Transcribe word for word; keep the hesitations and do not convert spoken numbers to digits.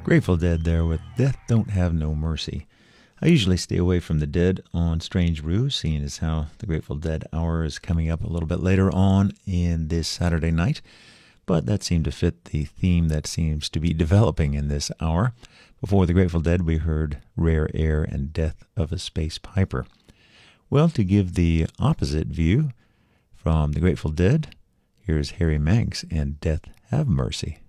Grateful Dead there with Death Don't Have No Mercy. I usually stay away from the Dead on Strange Brew, seeing as how the Grateful Dead hour is coming up a little bit later on in this Saturday night, but that seemed to fit the theme that seems to be developing in this hour. Before the Grateful Dead, we heard Rare Air and Death of a Space Piper. Well, to give the opposite view from the Grateful Dead, here's Harry Manx and Death Have Mercy.